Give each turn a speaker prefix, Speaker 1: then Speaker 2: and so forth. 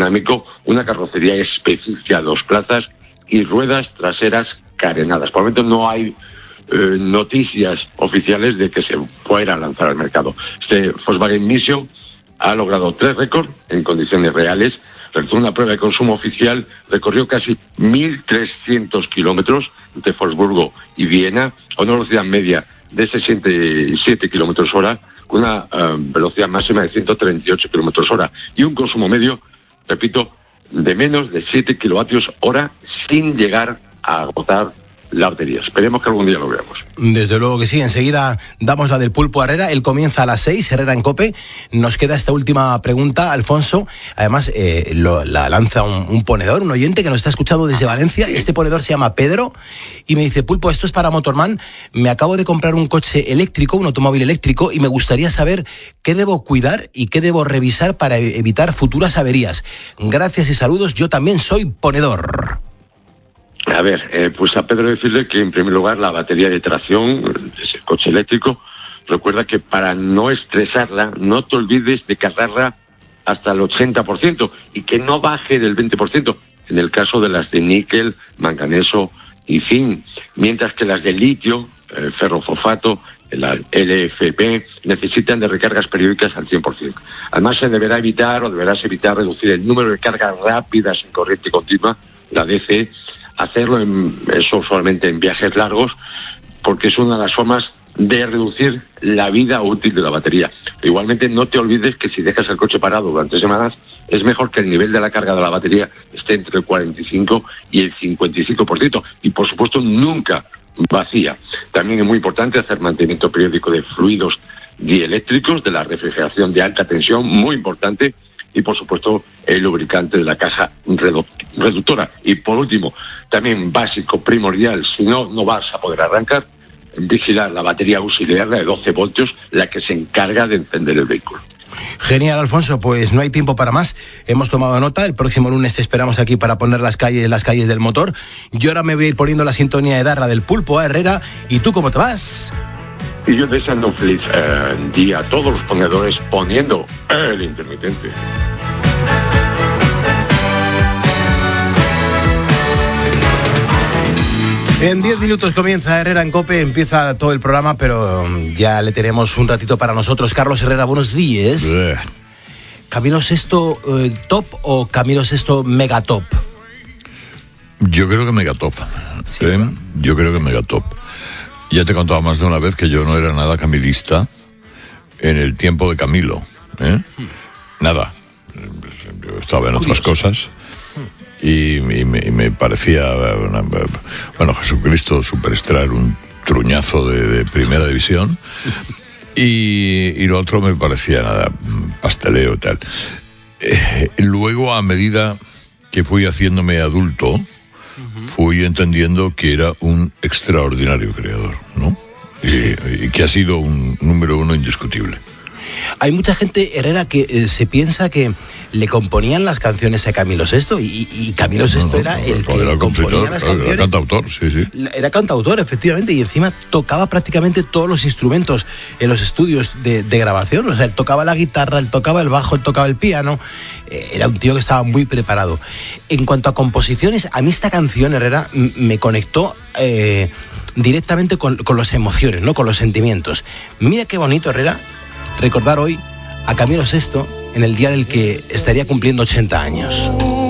Speaker 1: aerodinámico, una carrocería específica a 2 plazas y ruedas traseras carenadas. Por el momento no hay noticias oficiales de que se pueda lanzar al mercado. Este Volkswagen Mission ha logrado 3 récords en condiciones reales. Realizó una prueba de consumo oficial, recorrió casi 1.300 kilómetros entre Wolfsburgo y Viena a una velocidad media de 67 kilómetros hora, con una velocidad máxima de 138 kilómetros hora y un consumo medio, repito, de menos de 7 kilovatios hora sin llegar a agotar la batería. Esperemos que algún día lo veamos.
Speaker 2: Desde luego que sí. Enseguida damos la del Pulpo a Herrera. Él comienza a las 6, Herrera en COPE. Nos queda esta última pregunta, Alfonso. Además, la lanza un ponedor, un oyente que nos está escuchando desde Valencia. Este ponedor se llama Pedro y me dice: Pulpo, esto es para Motorman. Me acabo de comprar un coche eléctrico, un automóvil eléctrico, y me gustaría saber qué debo cuidar y qué debo revisar para evitar futuras averías. Gracias y saludos. Yo también soy ponedor.
Speaker 1: A ver, pues a Pedro decirle que en primer lugar la batería de tracción de ese coche eléctrico, recuerda que para no estresarla, no te olvides de cargarla hasta el 80% y que no baje del 20% en el caso de las de níquel, manganeso y zinc, mientras que las de litio, ferrofosfato, la LFP, necesitan de recargas periódicas al 100%. Además deberás evitar reducir el número de cargas rápidas en corriente continua, la DC, hacerlo eso solamente en viajes largos, porque es una de las formas de reducir la vida útil de la batería. Igualmente, no te olvides que si dejas el coche parado durante semanas, es mejor que el nivel de la carga de la batería esté entre el 45 y el 55%. Y, por supuesto, nunca vacía. También es muy importante hacer mantenimiento periódico de fluidos dieléctricos, de la refrigeración de alta tensión, muy importante, y por supuesto el lubricante de la caja reductora. Y por último, también básico, primordial, si no vas a poder arrancar, vigilar la batería auxiliar, la de 12 voltios, la que se encarga de encender el vehículo.
Speaker 2: Genial, Alfonso, pues no hay tiempo para más. Hemos tomado nota. El próximo lunes te esperamos aquí para poner las calles del motor. Yo ahora me voy a ir poniendo la sintonía de Darra del Pulpo a Herrera. ¿Y tú cómo te vas?
Speaker 1: Y yo deseando un feliz día a todos los ponedores poniendo el intermitente.
Speaker 2: En 10 minutos comienza Herrera en COPE, empieza todo el programa, pero ya le tenemos un ratito para nosotros. Carlos Herrera, buenos días. ¿Camilo VI top o Camilo VI megatop?
Speaker 3: Yo creo que megatop.
Speaker 2: Sí,
Speaker 3: yo creo que megatop. Ya te he contado más de una vez que yo no era nada camilista en el tiempo de Camilo. Nada. Yo estaba en otras cosas. Y me parecía, bueno, Jesucristo Superstar, un truñazo de primera división, y lo otro me parecía nada, pasteleo y tal. Luego, a medida que fui haciéndome adulto, fui entendiendo que era un extraordinario creador, ¿no? Y que ha sido un número 1 indiscutible.
Speaker 2: Hay mucha gente, Herrera, que se piensa que le componían las canciones a Camilo VI y Camilo VI era el que
Speaker 3: era
Speaker 2: componía las canciones.
Speaker 3: Era cantautor, sí.
Speaker 2: Era cantautor, efectivamente, y encima tocaba prácticamente todos los instrumentos en los estudios de grabación. O sea, él tocaba la guitarra, él tocaba el bajo, él tocaba el piano. Era un tío que estaba muy preparado. En cuanto a composiciones, a mí esta canción, Herrera, me conectó directamente con las emociones, ¿no? Con los sentimientos. Mira qué bonito, Herrera, recordar hoy a Camilo VI en el día en el que estaría cumpliendo 80 años.